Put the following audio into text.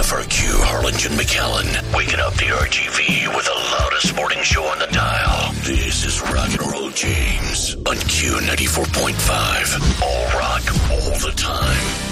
Jennifer Q, Harlingen McAllen, waking up the RGV with the loudest morning show on the dial. This is Rock and Roll James on Q94.5. All rock, all the time.